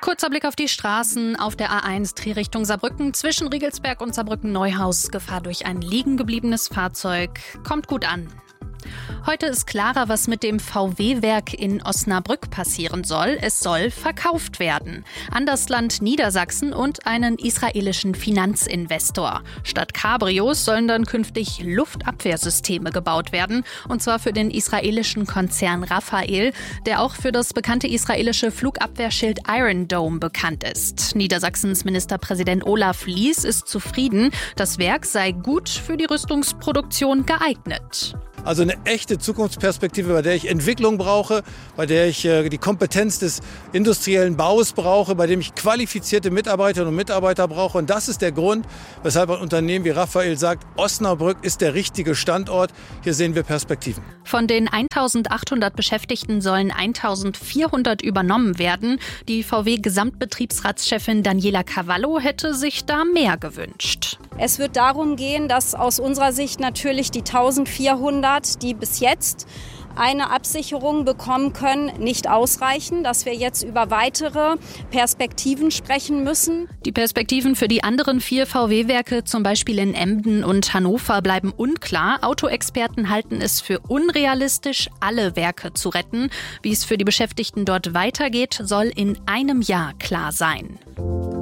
Kurzer Blick auf die Straßen. Auf der A1 Trier-Richtung Saarbrücken zwischen Riegelsberg und Saarbrücken-Neuhaus. Gefahr durch ein liegen gebliebenes Fahrzeug. Kommt gut an. Heute ist klarer, was mit dem VW-Werk in Osnabrück passieren soll. Es soll verkauft werden. An das Land Niedersachsen und einen israelischen Finanzinvestor. Statt Cabrios sollen dann künftig Luftabwehrsysteme gebaut werden. Und zwar für den israelischen Konzern Rafael, der auch für das bekannte israelische Flugabwehrschild Iron Dome bekannt ist. Niedersachsens Ministerpräsident Olaf Lies ist zufrieden. Das Werk sei gut für die Rüstungsproduktion geeignet. Also eine echte Zukunftsperspektive, bei der ich Entwicklung brauche, bei der ich die Kompetenz des industriellen Baus brauche, bei dem ich qualifizierte Mitarbeiterinnen und Mitarbeiter brauche. Und das ist der Grund, weshalb ein Unternehmen wie Rafael sagt, Osnabrück ist der richtige Standort. Hier sehen wir Perspektiven. Von den 1.800 Beschäftigten sollen 1.400 übernommen werden. Die VW-Gesamtbetriebsratschefin Daniela Cavallo hätte sich da mehr gewünscht. Es wird darum gehen, dass aus unserer Sicht natürlich die 1.400, die bis jetzt eine Absicherung bekommen können, nicht ausreichen, dass wir jetzt über weitere Perspektiven sprechen müssen. Die Perspektiven für die anderen 4 VW-Werke, zum Beispiel in Emden und Hannover, bleiben unklar. Autoexperten halten es für unrealistisch, alle Werke zu retten. Wie es für die Beschäftigten dort weitergeht, soll in einem Jahr klar sein.